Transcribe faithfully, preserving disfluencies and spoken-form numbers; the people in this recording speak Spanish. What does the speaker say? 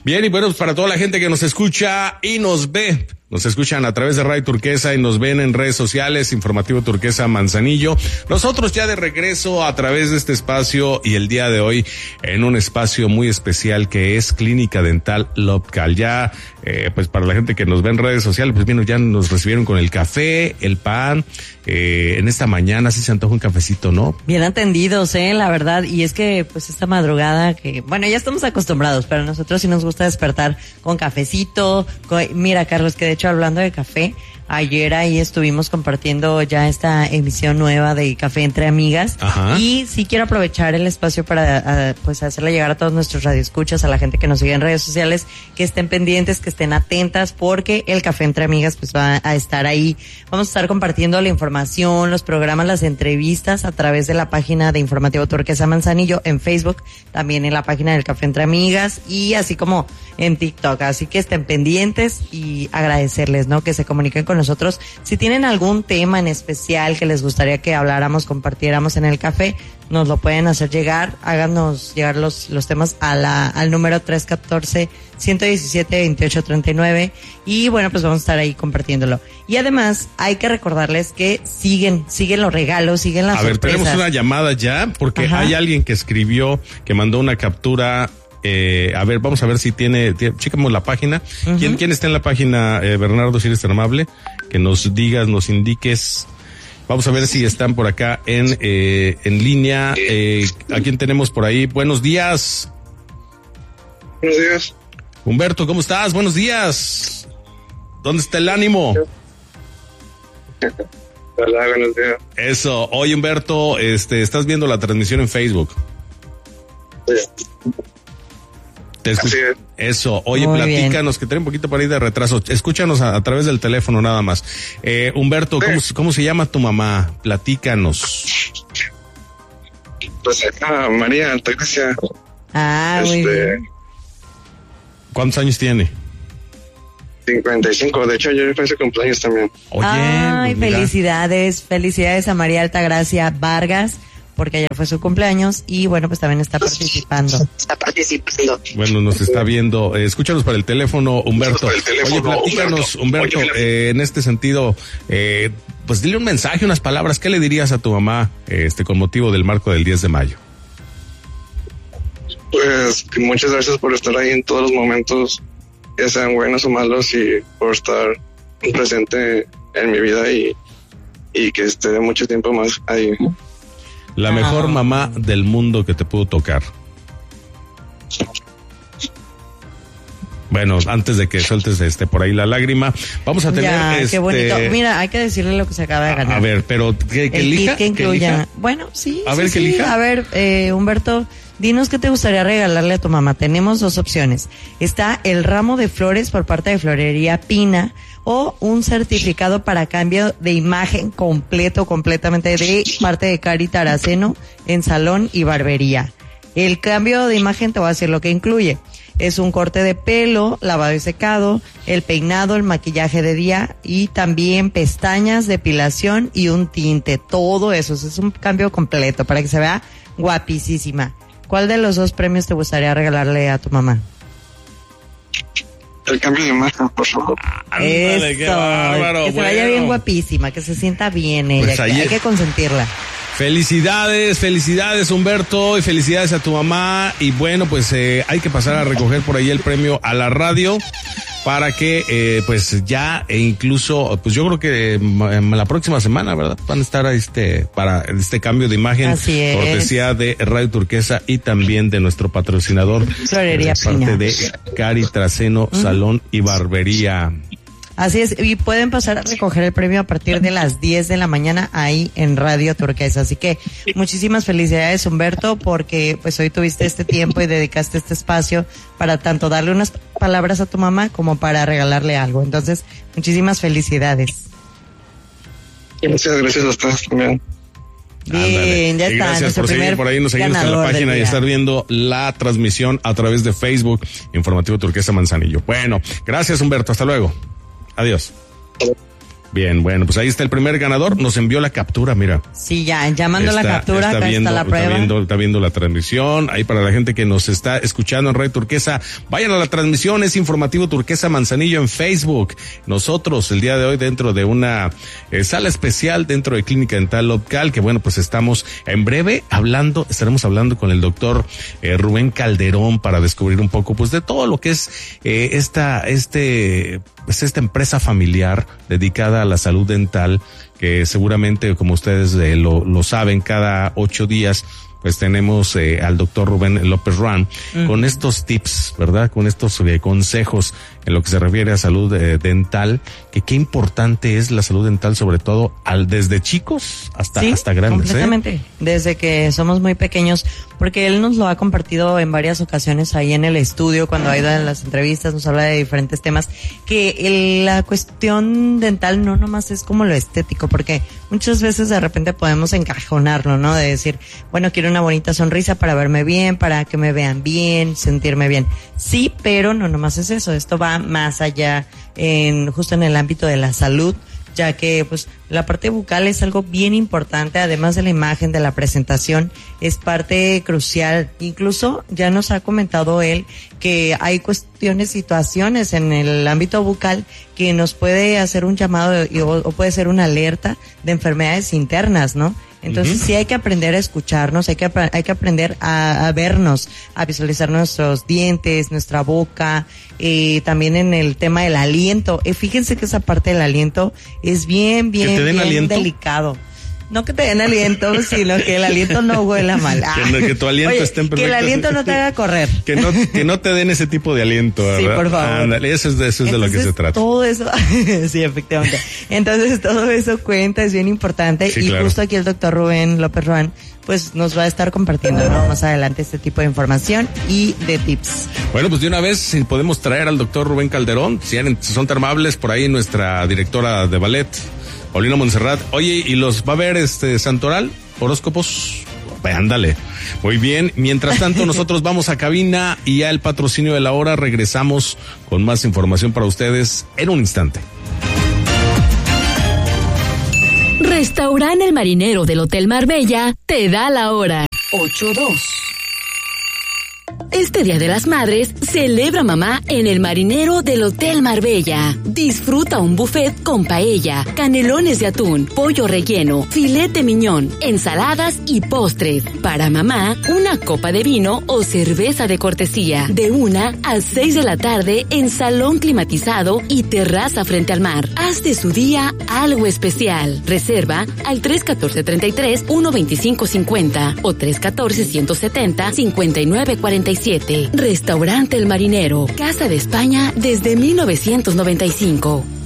Bien, y bueno, pues para toda la gente que nos escucha y nos ve, nos escuchan a través de Radio Turquesa y nos ven en redes sociales, Informativo Turquesa Manzanillo. Nosotros ya de regreso a través de este espacio y el día de hoy en un espacio muy especial que es Clínica Dental Lobcal. Ya, eh, pues para la gente que nos ve en redes sociales, pues bien, ya nos recibieron con el café, el pan. Eh, en esta mañana sí se antoja un cafecito, ¿no? Bien atendidos, eh, la verdad. Y es que, pues esta madrugada que, bueno, ya estamos acostumbrados, pero a nosotros sí nos gusta despertar con cafecito. Con, mira, Carlos, que de hecho hablando de café, ayer ahí estuvimos compartiendo ya esta emisión nueva de Café Entre Amigas. Ajá. Y sí quiero aprovechar el espacio para uh, pues hacerle llegar a todos nuestros radioescuchas, a la gente que nos sigue en redes sociales, que estén pendientes, que estén atentas, porque el Café Entre Amigas pues va a estar ahí. Vamos a estar compartiendo la información, los programas, las entrevistas a través de la página de Informativo Turquesa Manzanillo en Facebook, también en la página del Café Entre Amigas y así como en TikTok. Así que estén pendientes y agradecerles, ¿no? Que se comuniquen con nosotros. Si tienen algún tema en especial que les gustaría que habláramos, compartiéramos en el café, nos lo pueden hacer llegar. Háganos llegar los, los temas a la, al número tres uno cuatro, uno uno siete, dos ocho tres nueve. Y bueno, pues vamos a estar ahí compartiéndolo. Y además, hay que recordarles que siguen, siguen los regalos, siguen las A ver, sorpresas. tenemos una llamada ya, porque Ajá. hay alguien que escribió, que mandó una captura. Eh, a ver, vamos a ver si tiene, tiene checamos la página. Uh-huh. ¿Quién, ¿Quién está en la página, eh, Bernardo, si eres tan amable? Que nos digas, nos indiques. Vamos a ver si están por acá en, eh, en línea. Eh, ¿A quién tenemos por ahí? Buenos días. Buenos días. Humberto, ¿cómo estás? Buenos días. ¿Dónde está el ánimo? Hola, buenos días. Eso. Oye, Humberto, este, estás viendo la transmisión en Facebook. Sí. Te escucho. Eso. Oye, Muy platícanos, bien. Que trae un poquito por ahí de retraso. Escúchanos a, a través del teléfono nada más. Eh, Humberto, ¿cómo, ¿cómo se llama tu mamá? Platícanos. Pues acá, María Altagracia. Ah, este, muy bien. ¿Cuántos años tiene? cincuenta y cinco. De hecho, ayer fue su cumpleaños también. Oye, ay, pues felicidades. Felicidades a María Altagracia Vargas, porque ayer fue su cumpleaños y bueno, pues también está participando. Está participando. Bueno, nos está viendo. Eh, escúchanos para el teléfono, Humberto. El teléfono, Oye, platícanos, Humberto, Humberto eh, en este sentido, eh, pues dile un mensaje, unas palabras. ¿Qué le dirías a tu mamá este con motivo del marco del diez de mayo? Pues muchas gracias por estar ahí en todos los momentos, ya sean buenos o malos, y por estar presente en mi vida y, y que esté mucho tiempo más ahí. La mejor ah. mamá del mundo que te pudo tocar. Bueno, antes de que sueltes este por ahí la lágrima, vamos a tener ya, este... qué bonito. Mira, hay que decirle lo que se acaba de ganar. A ver, pero que, que el elija. kit que incluya. Bueno, sí. A sí, ver, sí. que elija. A ver, eh, Humberto, dinos qué te gustaría regalarle a tu mamá. Tenemos dos opciones. Está el ramo de flores por parte de Florería Pina o un certificado para cambio de imagen completo, completamente de parte de Cari Taraceno en salón y barbería. El cambio de imagen te voy a decir lo que incluye. Es un corte de pelo, lavado y secado, el peinado, el maquillaje de día y también pestañas, depilación y un tinte. Todo eso, es un cambio completo para que se vea guapísima. ¿Cuál de los dos premios te gustaría regalarle a tu mamá? El cambio de imagen, por favor. Ándale, Eso, qué bárbaro, que se bueno. vaya bien guapísima, que se sienta bien ella, Pues que ayer- hay que consentirla. Felicidades, felicidades Humberto y felicidades a tu mamá y bueno pues eh, hay que pasar a recoger por ahí el premio a la radio para que eh, pues ya e incluso pues yo creo que eh, la próxima semana, ¿verdad? Van a estar este para este cambio de imagen. Así es. Cortesía de Radio Turquesa y también de nuestro patrocinador Florería de parte Piña. de Cari Traseno uh-huh. Salón y Barbería. Así es, y pueden pasar a recoger el premio a partir de las diez de la mañana ahí en Radio Turquesa. Así que muchísimas felicidades, Humberto, porque pues hoy tuviste este tiempo y dedicaste este espacio para tanto darle unas palabras a tu mamá como para regalarle algo. Entonces, muchísimas felicidades. Muchas gracias a ustedes también. Bien, ya y está. gracias por seguir por ahí, nos seguimos en la página y estar viendo la transmisión a través de Facebook, Informativo Turquesa Manzanillo. Bueno, gracias Humberto, hasta luego. Adiós. Bien, bueno, pues ahí está el primer ganador. Nos envió la captura, mira. Sí, ya, llamando la captura, está acá viendo, está la prueba. Está viendo, está viendo la transmisión. Ahí para la gente que nos está escuchando en Radio Turquesa, vayan a la transmisión, es Informativo Turquesa Manzanillo en Facebook. Nosotros el día de hoy dentro de una eh, sala especial dentro de Clínica Dental Local, que bueno, pues estamos en breve hablando, estaremos hablando con el doctor eh, Rubén Calderón para descubrir un poco pues de todo lo que es eh, esta, este, pues esta empresa familiar dedicada a la salud dental, que seguramente, como ustedes eh, lo, lo saben, cada ocho días pues tenemos eh, al doctor Rubén López Ruán uh-huh. con estos tips, ¿verdad? Con estos eh, consejos en lo que se refiere a salud eh, dental, que qué importante es la salud dental, sobre todo al desde chicos hasta, sí, hasta grandes. Completamente, ¿eh? Desde que somos muy pequeños, porque él nos lo ha compartido en varias ocasiones ahí en el estudio, cuando ha ido en las entrevistas, nos habla de diferentes temas, que el, la cuestión dental no nomás es como lo estético, porque muchas veces de repente podemos encajonarlo, ¿no? De decir, bueno, quiero una bonita sonrisa para verme bien, para que me vean bien, sentirme bien. Sí, pero no nomás es eso, esto va más allá, en justo en el ámbito de la salud, ya que pues la parte bucal es algo bien importante, además de la imagen, de la presentación, es parte crucial. Incluso ya nos ha comentado él que hay cuestiones, situaciones en el ámbito bucal que nos puede hacer un llamado o, o puede ser una alerta de enfermedades internas, ¿no? Entonces uh-huh. sí hay que aprender a escucharnos, hay que hay que aprender a, a vernos, a visualizar nuestros dientes, nuestra boca, eh, también en el tema del aliento. Eh, fíjense que esa parte del aliento es bien, bien, ¿Que te den bien aliento? Delicado. No que te den aliento, sino que el aliento no huela mal. Ah. Que, no, que tu aliento Oye, esté en perfecto. Que el aliento no te haga correr. Que no, que no te den ese tipo de aliento, ¿verdad? Sí, por favor. Ándale, eso es de, eso es de lo que se trata. Todo eso, sí, efectivamente. Entonces, todo eso cuenta, es bien importante. Sí, y claro. justo aquí el doctor Rubén López Ruán, pues nos va a estar compartiendo, ¿no? Más adelante este tipo de información y de tips. Bueno, pues de una vez, si podemos traer al doctor Rubén Calderón, si son tan amables, por ahí nuestra directora de ballet, Paulina Montserrat. Oye, ¿y los va a ver este Santoral? ¿Horóscopos? Pues ándale. Muy bien. Mientras tanto, nosotros vamos a cabina y ya el patrocinio de la hora. Regresamos con más información para ustedes en un instante. Restaurante El Marinero del Hotel Marbella te da la hora. ocho dos. Este Día de las Madres, celebra mamá en El Marinero del Hotel Marbella. Disfruta un buffet con paella, canelones de atún, pollo relleno, filete miñón, ensaladas y postres. Para mamá, una copa de vino o cerveza de cortesía. De una a seis de la tarde en salón climatizado y terraza frente al mar. Haz de su día algo especial. Reserva al tres uno cuatro, tres tres, uno dos cinco cinco cero o tres uno cuatro, uno siete cero, cinco nueve cuatro siete. Restaurante El Marinero, Casa de España desde mil novecientos noventa y cinco.